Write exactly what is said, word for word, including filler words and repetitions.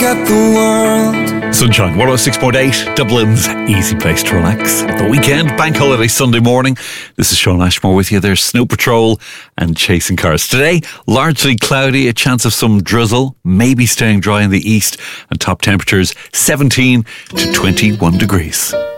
at the world. Sunshine, one oh six point eight, Dublin's easy place to relax. The weekend, bank holiday Sunday morning. This is Sean Ashmore with you. There's Snow Patrol and Chasing Cars. Today, largely cloudy, a chance of some drizzle, maybe staying dry in the east, and top temperatures seventeen to twenty-one degrees.